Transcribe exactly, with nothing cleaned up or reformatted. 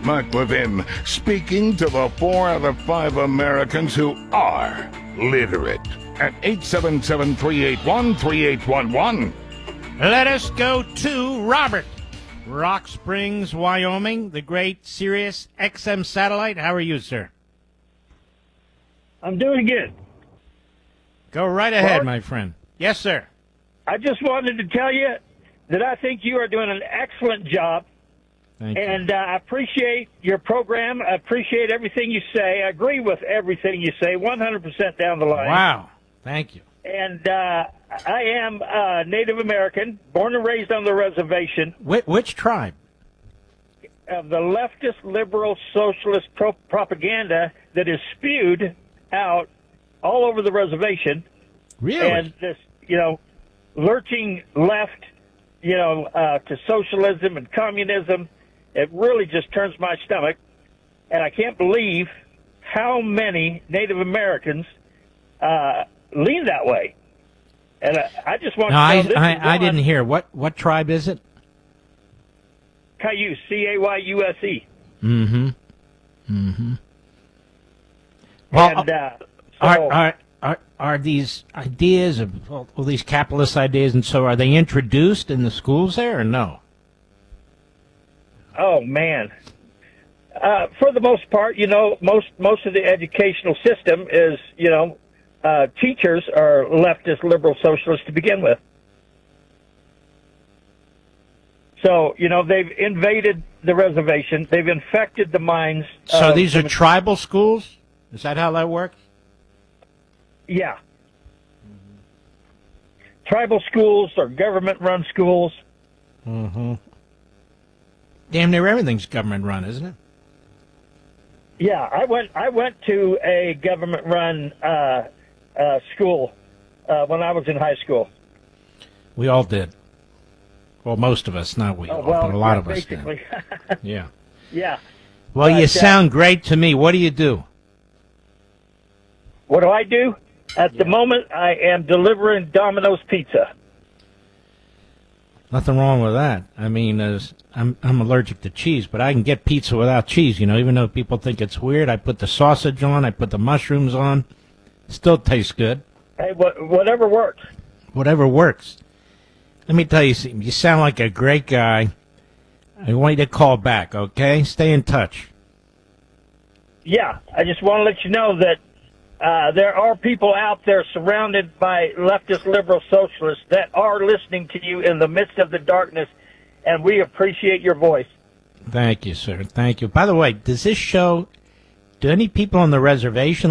McLevin, speaking to the four out of five Americans who are literate at eight seven seven, three eight one, three eight one one. Let us go to Robert. Rock Springs, Wyoming, the great Sirius X M satellite. How are you, sir? I'm doing good. Go right ahead, Bart? my friend. Yes, sir. I just wanted to tell you that I think you are doing an excellent job. Thank you. And uh, I appreciate your program. I appreciate everything you say. I agree with everything you say, one hundred percent down the line. Wow. Thank you. And uh, I am uh, Native American, born and raised on the reservation. Wh- which tribe? Of the leftist, liberal, socialist pro- propaganda that is spewed out all over the reservation. Really? And this, you know, lurching left, you know, uh, to socialism and communism, it really just turns my stomach. And I can't believe how many Native Americans uh, lean that way. And I, I just want No, to I, know this is I, I one- didn't hear. What what tribe is it? Cayuse, C A Y U S E. Mm-hmm. Mm-hmm. Well, And uh, so, are, are, are, are these ideas, of all all these capitalist ideas and so, are they introduced in the schools there or no? oh, man. Uh, for the most part, you know, most most of the educational system is, you know, uh, teachers are leftist, liberal, socialists to begin with. So, you know, they've invaded the reservation. They've infected the minds. So of- these are tribal schools? Is that how that works? Yeah. Tribal schools or government-run schools. Mm-hmm. Damn near everything's government run, isn't it? Yeah, I went. I went to a government-run uh, uh, school uh, when I was in high school. We all did. Well, most of us, not we Oh, all, well, but a lot yeah, of us did. basically. Yeah. Yeah. Well, But, you uh, sound great to me. What do you do? What do I do? At the moment, I am delivering Domino's Pizza. Nothing wrong with that. I mean, as I'm I'm allergic to cheese, but I can get pizza without cheese. You know, even though people think it's weird, I put the sausage on, I put the mushrooms on. Still tastes good. Hey, wh- whatever works. Whatever works. Let me tell you, something. You sound like a great guy. I want you to call back, okay? Stay in touch. Yeah, I just want to let you know that uh, there are people out there surrounded by leftist, liberal, socialists that are listening to you in the midst of the darkness, and we appreciate your voice. Thank you, sir. Thank you. By the way, does this show, do any people on the reservation